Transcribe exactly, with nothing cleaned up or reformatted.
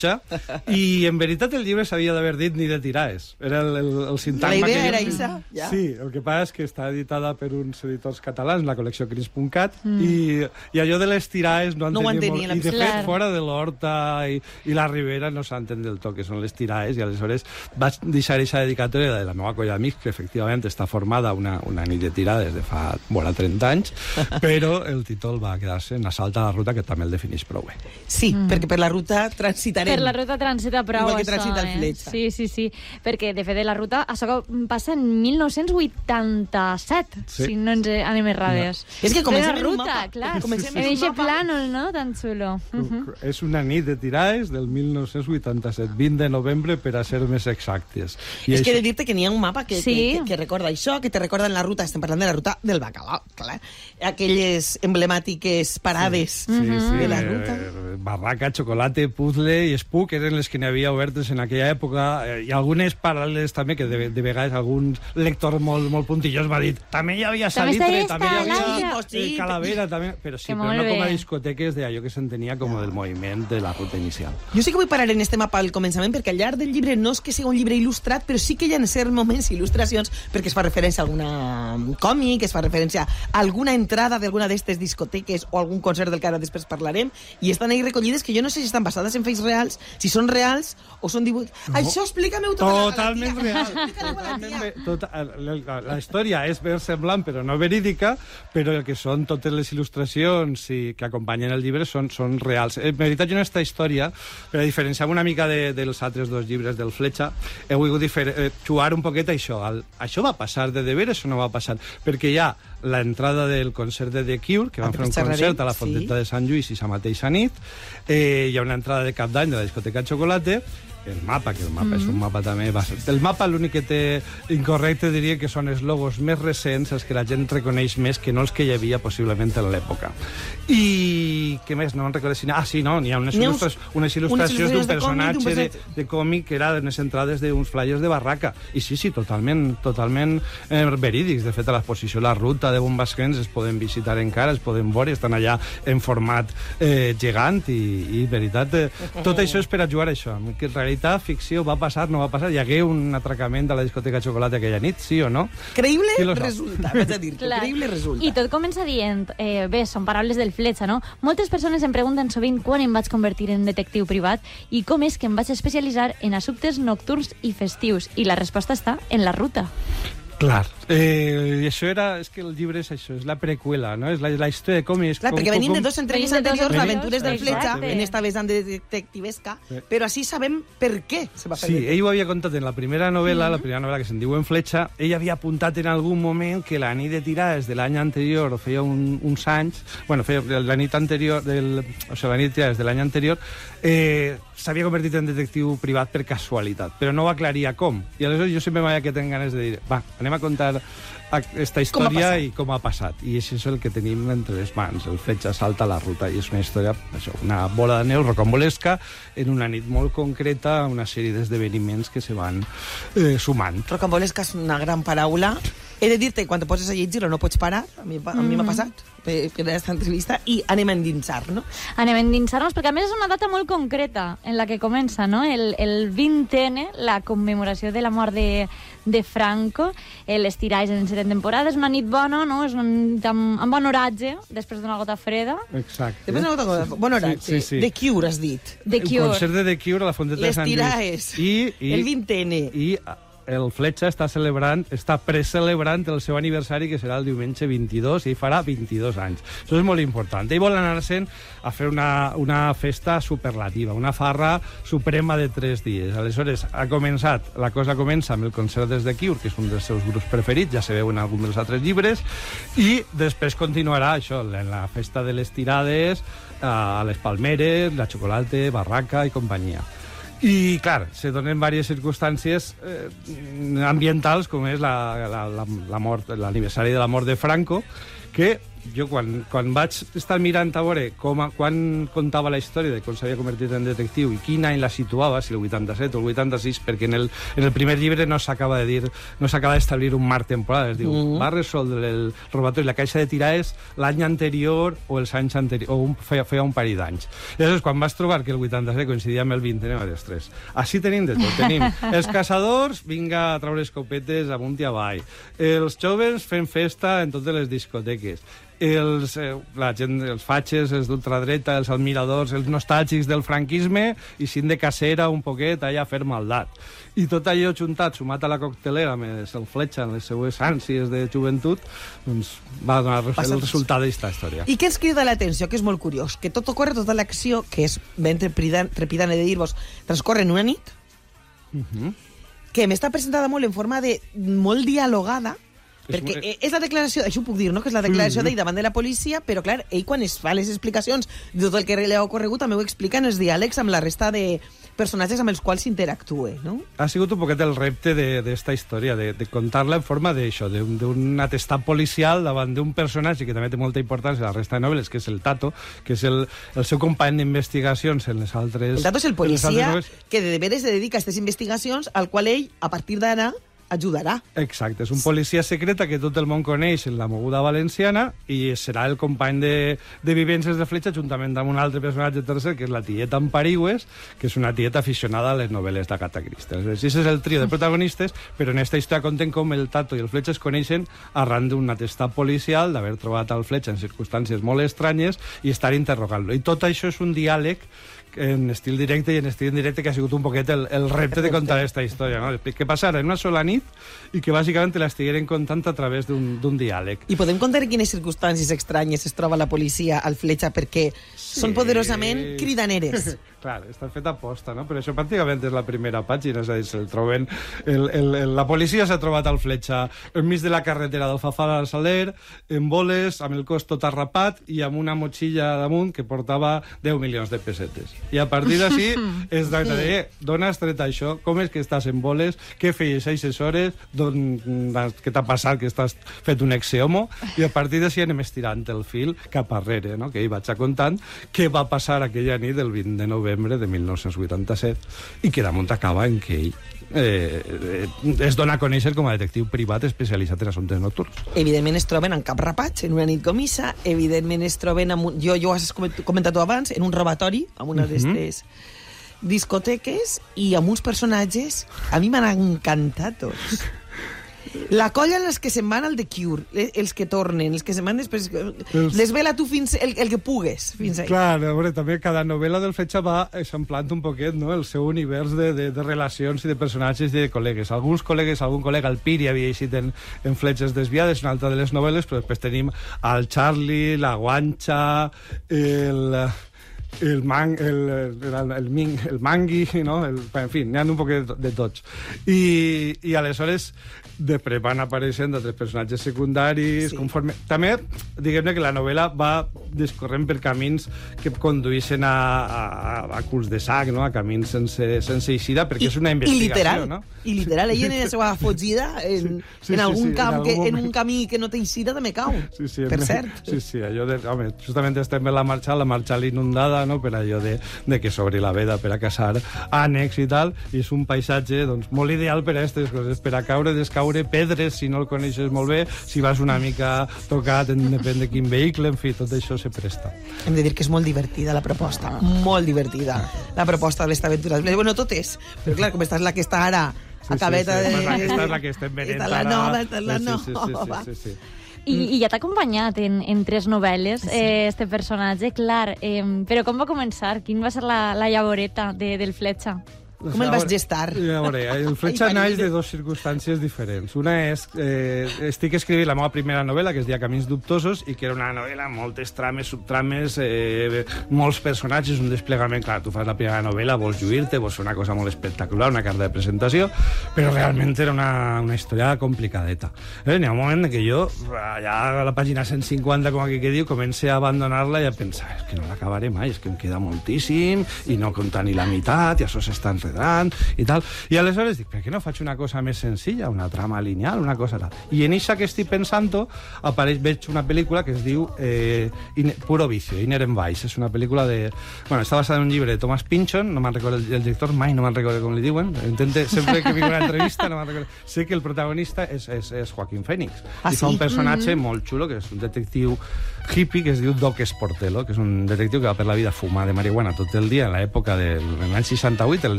i en veritat el llibre s'havia d'haver dit ni de tiraes. Era el, el, el sintagma la idea que... era esa, ja. Sí, el que passa és que està editada per uns editors catalans, la col·lecció Cris punt cat, mm. i, i allò de les tiraes no, no ho entenia molt. I de fet, Clar. fora de l'Horta i, i la Ribera no s'entén del tot que són les tiraes, i aleshores vaig deixar aquesta dedicatòria de la meva colla d'amics, que efectivament està formada una, una nit de tirades de fa vora trenta anys, però el títol va quedar-se en Assalt a la ruta, que també el defineix prou bé. Sí, mm. perquè per la ruta transitarem. Per la ruta transita prou, igual que transita això, el Fletxa. Eh? Sí, sí, sí. Perquè, de fet, de la ruta, això passa en mil nou-cents vuitanta-set, sí. si no ens anem errades. No. És que comencem en un ruta, mapa. clar. Comencem En en un eixe mapa. plànol, no?, tan xulo. Uh -huh. És una nit de tirades del mil nou-cents vuitanta-set, vint de novembre, per a ser més exactes. I és això... que he de dir-te que n'hi ha un mapa que, Sí. que, que, que recorda això, que te recorda en la ruta, estem parlant de la ruta del Bacalao, clar. Aquelles emblemàtiques parades Sí, sí, de la eh, ruta. Barraca, xocolate, puzzle i Spook eren les que n'hi havia obertes en aquella època, eh, i algunes paral·leles també, que de, de vegades algun lector molt, molt puntillós m'ha dit també hi havia També salitre, està també hi esta, havia l'altra. eh, calavera, també, però sí, Que però molt no com a bé. discoteques d'allò que s'entenia com del moviment de la ruta inicial. Jo sí que vull parar en este mapa al començament, perquè al llarg del llibre no és que sigui un llibre il·lustrat, però sí que hi ha en certs moments il·lustracions, perquè es fa referència a alguna còmic, es fa referència a alguna entrada d'alguna d'estes discoteques o algun concert del que ara després parlarem, i estan ahí recollides que jo no sé si estan basades en fets reals, si són reals o són dibuixos. No. Això explica-me-ho tot. Totalment real. Totalment bé. Tot, la, la, la història és ben semblant, però no verídica, però el que són totes les il·lustracions i que acompanyen el llibre són, són reals. En veritat, jo en aquesta història, per a diferenciar una mica de, dels altres dos llibres del Fletxa, he volgut eh, jugar un poquet a això. El, això va passar de deberes o no va passar? Perquè hi ha l'entrada del concert de The Cure, que van fer un concert a la Fonteta sí. de Sant Lluís i sa mateixa nit, eh, hi ha una entrada de cap d'any de la discoteca Chocolate, el mapa, que el mapa mm -hmm. és un mapa també... Va ser... El mapa l'únic que té incorrecte diria que són els logos més recents, els que la gent reconeix més que no els que hi havia possiblement en l'època. I què més? No me'n recordo si... Ah, sí, no, n'hi ha unes, il·lustres... unes il·lustracions d'un personatge de, de còmic que era unes entrades d'uns flyers de barraca. I sí, sí, totalment, totalment eh, verídics. De fet, a l'exposició La Ruta de Bombasquens es poden visitar encara, es poden veure, estan allà en format eh, gegant i, i veritat, eh, tot això és per a jugar a això, que en realitat ficció va passar, no va passar, hi hagué un atracament a la discoteca Xocolate aquella nit, sí o no? Creïble resulta, vaig a dir, creïble resulta. I tot comença dient, eh, bé, són paraules del Fletxa, no? Moltes persones em pregunten sovint quan em vaig convertir en detectiu privat i com és que em vaig especialitzar en assumptes nocturns i festius, i la resposta està en La Ruta. Clar, eh, i això era, és que el llibre és això, és la preqüela, no? És la, la història de com és... Clar, com, perquè venim com, de dos entregues venim de dos anteriors, anteriors, Aventures del Fletxa, exacte. en esta vessant de detectivesca, Sí. però així sabem per què se va fer. Sí, ell ho havia contat en la primera novel·la, mm -hmm. la primera novel·la que se'n diu En Fletxa, ell havia apuntat en algun moment que la nit de tirades de l'any anterior, o feia un, uns anys, bueno, feia la nit anterior, del, o sigui, la nit de tirades de l'any anterior, eh, s'havia convertit en detectiu privat per casualitat, però no va aclarir com. I aleshores jo sempre m'havia que tenir ganes de dir, va, anem a contar aquesta història com i com ha passat. I això és el que tenim entre les mans. El Fletxa salta a la ruta i és una història, això, una bola de neu rocambolesca en una nit molt concreta, una sèrie d'esdeveniments que se van eh, sumant. Rocambolesca és una gran paraula. He de dir-te, quan te poses a llegir-lo no pots parar, a mi, a mi m'ha passat per, per aquesta entrevista, i anem a endinsar, no? Anem a endinsar-nos, perquè a més és una data molt concreta en la que comença, no? El, el vint ene, la commemoració de la mort de, de Franco, eh, les tirades en setena temporada, és una nit bona, no? És una nit amb, amb bon oratge, després d'una gota freda. Exacte. Després d'una gota freda, bon oratge. Sí, sí, sí. The Cure, has dit. The Cure. El concert de The Cure a la Fonteta de Sant Lluís. Les tirades. I, i, el vint ene. I el Fletxa està celebrant, està precelebrant el seu aniversari, que serà el diumenge vint-i-dos, i farà vint-i-dos anys. Això és molt important. Ell vol anar-se'n a fer una, una festa superlativa, una farra suprema de tres dies. Aleshores, ha començat, la cosa comença amb el concert des de Cure, que és un dels seus grups preferits, ja se veu en algun dels altres llibres, i després continuarà això, en la festa de les tirades, a les Palmeres, la Chocolate, Barraca i companyia. I, clar, se donen diverses circumstàncies eh, ambientals, com és la, la, la, la mort, l'aniversari de la mort de Franco, que jo quan, quan vaig estar mirant a veure com, quan contava la història de com s'havia convertit en detectiu i quin any la situava, si el vuitanta-set o el vuitanta-sis, perquè en el, en el primer llibre no s'acaba de dir, no s'acaba d'establir un marc temporal, es diu, mm-hmm. va resoldre el robatori, la caixa de tirades l'any anterior o els anys anteriors, o un, feia, feia un parell d'anys. I llavors, quan vas trobar que el vuitanta-set coincidia amb el vint, anem a les tres. Així tenim de tot. Tenim els caçadors, vinga a treure escopetes amunt i avall. Els joves fent festa en totes les discoteques. Els, eh, la gent, els fatxes, els d'ultradreta, els admiradors, els nostàlgics del franquisme i sin de casera un poquet allà a fer maldat. I tot allò juntat, sumat a la coctelera, amb el Fletxa, amb les seues ànsies de joventut, doncs va donar el resultat d'aquesta història. I què ens crida l'atenció, que és molt curiós? Que tot ocorre, tota l'acció, que és ben trepidant, trepidant he de dir-vos, transcorre en una nit, uh-huh. que m'està presentada molt en forma de molt dialogada, perquè és, és la declaració, això ho puc dir, no?, que és la declaració mm-hmm. d'ell davant de la policia, però, clar, ell quan es fa les explicacions de tot el que li ha ocorregut també ho explica en els diàlegs amb la resta de personatges amb els quals s'interactue, no? Ha sigut un poquet el repte d'esta història, de, de contar-la en forma d'això, d'un atestat policial davant d'un personatge que també té molta importància a la resta de novel·les, que és el Tato, que és el, el seu company d'investigacions en les altres... El Tato és el policia que de veres se dedica a aquestes investigacions, al qual ell, a partir d'ara, ajudarà. Exacte, és un policia secreta que tot el món coneix en la moguda valenciana i serà el company de, de vivències de Fletxa juntament amb un altre personatge tercer, que és la tieta Amparihues, que és una tieta aficionada a les novel·les d'Agatha Christie. Així és el trio de protagonistes, però en aquesta història conten com el Tato i el Fletxa es coneixen arran d'un atestat policial, d'haver trobat el Fletxa en circumstàncies molt estranyes i estar interrogant-lo. I tot això és un diàleg en estil directe i en estil indirecte que ha sigut un poquet el, el repte de contar aquesta història, no? Que passara en una sola nit i que bàsicament la estigueren contant a través d'un diàleg. I podem contar en quines circumstàncies estranyes es troba la policia al Fletxa perquè sí. són poderosament cridaneres. Clar, està fet a posta, no? Però això pràcticament és la primera pàgina, és a dir, se'l troben... El, el, el, la policia s'ha trobat al Fletxa enmig de la carretera d'Alfafar al Saler, en boles, amb el cos tot arrapat i amb una motxilla damunt que portava deu milions de pessetes. I a partir d'ací es tracta de, eh, d'on has tret això? Com és que estàs en boles? Què feies a aquestes hores? Què t'ha passat que estàs fet un exeomo? I a partir d'ací anem estirant el fil cap arrere, no? Que ell vaig contant què va passar aquella nit del vint de novembre de mil nou-cents vuitanta-set i que damunt acaba en que ell eh, es dona a conèixer com a detectiu privat especialitzat en assumptes nocturns. Evidentment es troben en cap rapatx, en una nit comissa, evidentment es troben amb un, jo, jo ho has comentat tu abans, en un robatori, amb una mm-hmm. d'estes discoteques i amb uns personatges a mi m'han encantat tots. La colla en els que se'n van al The Cure, els que tornen, els que se'n van després... Els... Desvela tu fins el, el que pugues, fins ahí. Clar, a veure, també cada novel·la del Fletxa va eixamplant un poquet, no?, el seu univers de, de, de relacions i de personatges i de col·legues. Alguns col·legues, algun col·lega, el Piri havia eixit en, en Fletxes desviades, una altra de les novel·les, però després tenim el Charlie, la Guanxa, el... el man, el, el, el, el, Ming, el Mangui, no? El, en fi, n'hi ha un poc de, de tots. I, i aleshores després van apareixent altres personatges secundaris, sí. conforme... També, diguem-ne que la novel·la va discorrent per camins que conduïssin a, a, a culs de sac, no? A camins sense, sense eixida, perquè I, és una investigació, i literal, no? I literal, ella en la seva fugida, en, sí, sí, en, algun sí, sí, camp en, algun que, en un camí que no té eixida, també cau, sí, sí, per en, cert. Sí, sí, allò de... Home, justament estem en la marxa, la marxa inundada, no?, per allò de, de que s'obri la veda per a caçar ànecs i tal, i és un paisatge doncs, molt ideal per a aquestes coses, per a caure, descaure, pedres, si no el coneixes molt bé, si vas una mica tocat, depèn de quin vehicle, en fi, tot això se presta. Hem de dir que és molt divertida la proposta, molt divertida, la proposta de les aventures. Bueno, tot és, però clar, com esta és la que està ara, sí, acabeta sí, sí. de... Aquesta és la que estem venent ara. Esta és la nova, esta és la nova. Sí, sí, sí, sí, sí. I, i ja t'ha acompanyat en, en tres novel·les, sí. eh, este personatge, clar. Eh, però com va començar? Quin va ser la, la llavoreta de, del Fletxa? Com el vas gestar? A veure, el Fletxa naix de dues circumstàncies diferents. Una és... Eh, estic escrivint la meva primera novel·la, que es deia Camins dubtosos, i que era una novel·la amb moltes trames, subtrames, eh, molts personatges, un desplegament... Clar, tu fas la primera novel·la, vols lluir-te, vols fer una cosa molt espectacular, una carta de presentació, però realment era una, una història complicadeta. Eh, N'hi ha un moment que jo, allà a la pàgina cent cinquanta, com aquí que diu, comencé a abandonar-la i a pensar, és que no l'acabaré mai, és que em queda moltíssim, i no compta ni la meitat, i això s'està enredant gran i tal. I aleshores dic, per què no faig una cosa més senzilla, una trama lineal, una cosa tal? I en això que estic pensant apareix, veig una pel·lícula que es diu eh, In, Puro Vicio, Inherent Vice. És una pel·lícula de... Bueno, està basada en un llibre de Thomas Pynchon, no me'n recordo el, el director, mai no me'n recordo com li diuen. Intente, sempre que vinc a una entrevista no me'n recordo. Sé que el protagonista és, és, és Joaquín Phoenix. Ah, I fa sí? un personatge Mm-hmm. molt xulo, que és un detectiu hippie, que es diu Doc Sportello, que és un detectiu que va per la vida a fumar de marihuana tot el dia en l'època del l'any seixanta-vuit, el